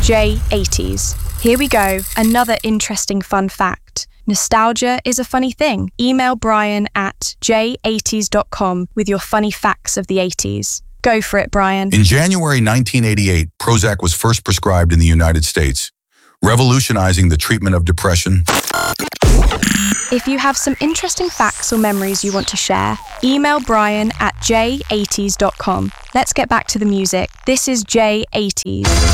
J80s. Here we go, another interesting fun fact. Nostalgia is a funny thing. Email Brian at j80s.com with your funny facts of the 80s. Go for it, Brian. In January 1988, Prozac was first prescribed in the United States, revolutionizing the treatment of depression. If you have some interesting facts or memories you want to share, email Brian at j80s.com. Let's get back to the music. This is J80s.